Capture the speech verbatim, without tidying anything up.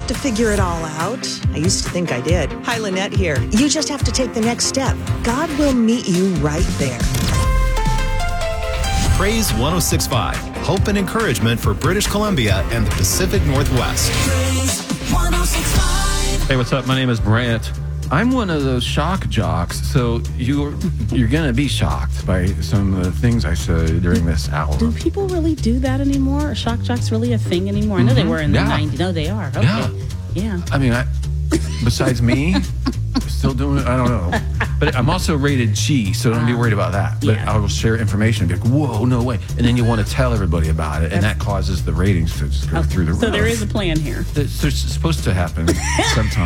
to figure it all out. I used to think I did. Hi, Lynette here. You just have to take the next step. God will meet you right there. Praise one oh six point five. Hope and encouragement for British Columbia and the Pacific Northwest. Praise one oh six point five. Hey, what's up? My name is Brant. I'm one of those shock jocks, so you're you're gonna be shocked by some of the things I said during this hour. Do people really do that anymore? Are shock jocks really a thing anymore? I know they were in the Yeah. nineties. No, they are. Okay. Yeah. Yeah. I mean, I, besides me, still doing it. I don't know, but I'm also rated G, so don't be worried about that. But Yeah. I will share information and be like, "Whoa, no way!" And then you want to tell everybody about it, and that causes the ratings to just go through the roof. So there is a plan here. It's, it's supposed to happen sometime.